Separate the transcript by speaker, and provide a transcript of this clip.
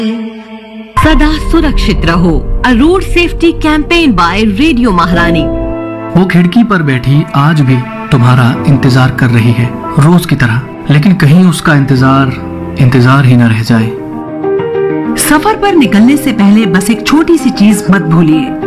Speaker 1: सदा सुरक्षित रहो। अ road safety campaign bye radio महारानी।
Speaker 2: वो खिड़की पर बैठी आज भी तुम्हारा इंतजार कर रही है, रोज की तरह, लेकिन कहीं उसका इंतजार ही न रह जाए।
Speaker 3: सफर पर निकलने से पहले बस एक छोटी सी चीज मत भूलिए,